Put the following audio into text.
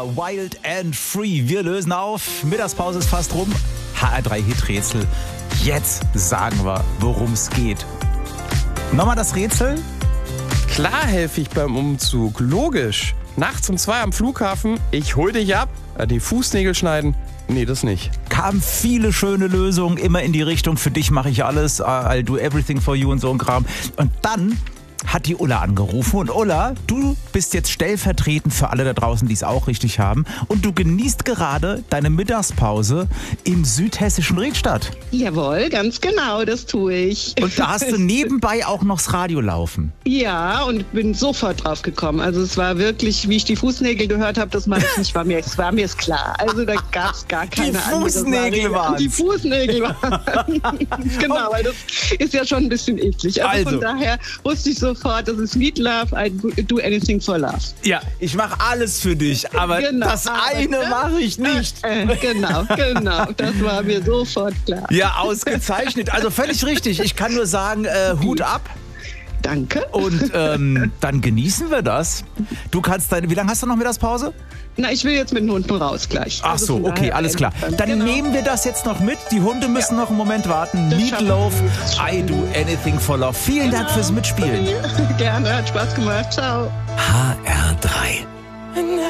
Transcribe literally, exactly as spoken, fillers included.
Sia, Wild and Free. Wir lösen auf. Mittagspause ist fast rum. H R drei Hit-Rätsel. Jetzt sagen wir, worum es geht. Nochmal das Rätsel? Klar helfe ich beim Umzug. Logisch. Nachts um zwei am Flughafen. Ich hol dich ab. Die Fußnägel schneiden. Nee, das nicht. Kamen viele schöne Lösungen, immer in die Richtung, für dich mache ich alles, I'll do everything for you und so ein Kram. Und dann hat die Ulla angerufen und Ulla, du bist jetzt stellvertretend für alle da draußen, die es auch richtig haben und du genießt gerade deine Mittagspause im südhessischen Riedstadt. Jawohl, ganz genau, das tue ich. Und da hast du nebenbei auch noch das Radio laufen. Ja, und bin sofort drauf gekommen. Also es war wirklich, wie ich die Fußnägel gehört habe, das mache ich nicht, war mir, es war mir klar. Also da gab es gar keine Die Fußnägel waren Die Fußnägel waren Genau, weil das ist ja schon ein bisschen eklig. Also, also. Von daher wusste ich sofort, das ist Need Love, I do anything for love. Ja, ich mache alles für dich, aber genau, das eine mache ich nicht. Äh, äh, genau, genau, das war mir sofort klar. Ja, ausgezeichnet, also völlig richtig. Ich kann nur sagen, äh, Hut ab. Danke. Und ähm, dann genießen wir das. Du kannst deine, wie lange hast du noch Mittagspause? Na, ich will jetzt mit den Hunden raus gleich. Ach so, also okay, alles klar. Dann genau. nehmen wir das jetzt noch mit. Die Hunde müssen ja. noch einen Moment warten. Need Love, I do anything for love. Vielen genau. Dank fürs Mitspielen. Gerne, hat Spaß gemacht. Ciao. H R drei